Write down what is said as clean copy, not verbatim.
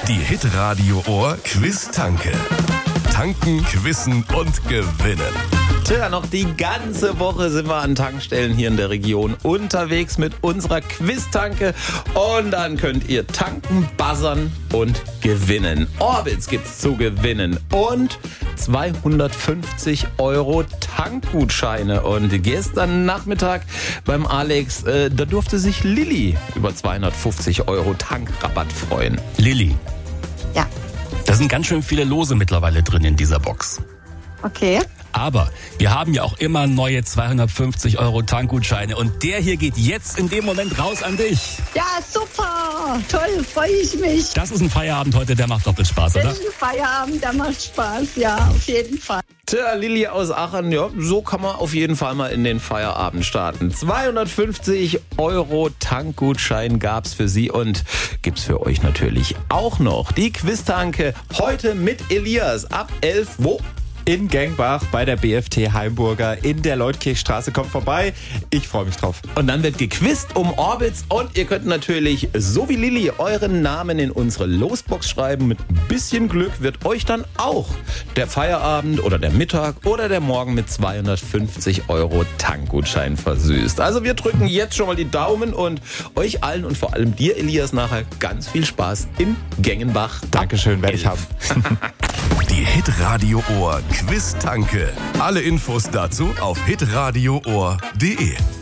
Die Hitradio Ohr Quiz-Tanke. Tanken, quissen und gewinnen. Tja, noch die ganze Woche sind wir an Tankstellen hier in der Region unterwegs mit unserer Quiz-Tanke. Und dann könnt ihr tanken, buzzern und gewinnen. Orbitz gibt's zu gewinnen und 250 € Tankgutscheine. Und gestern Nachmittag beim Alex, da durfte sich Lilly über 250 € Tankrabatt freuen. Lilly, Ja, da sind ganz schön viele Lose mittlerweile drin in dieser Box. okay. Aber wir haben ja auch immer neue 250 € Tankgutscheine und der hier geht jetzt in dem Moment raus an dich. Ja, super. Toll, freue ich mich. Das ist ein Feierabend heute, der macht doppelt Spaß, oder? Das ist ein Feierabend, der macht Spaß. Ja, auf jeden Fall. Tja, Lilly aus Aachen, ja, so kann man auf jeden Fall mal in den Feierabend starten. 250 € Tankgutschein gab's für Sie und gibt's für euch natürlich auch noch. Die Quiz-Tanke heute mit Elias ab 11. Wo? In Gengbach bei der BFT Heimburger in der Leutkirchstraße. Kommt vorbei. Ich freue mich drauf. Und dann wird gequizt um Orbitz und ihr könnt natürlich, so wie Lilly, euren Namen in unsere Losbox schreiben. Mit ein bisschen Glück wird euch dann auch der Feierabend oder der Mittag oder der Morgen mit 250 € Tankgutschein versüßt. Also wir drücken jetzt schon mal die Daumen und euch allen und vor allem dir, Elias, nachher ganz viel Spaß in Gengenbach. Dankeschön, werde ich haben. Die Hitradio Ohr Quiz-Tanke. Alle Infos dazu auf hitradioohr.de.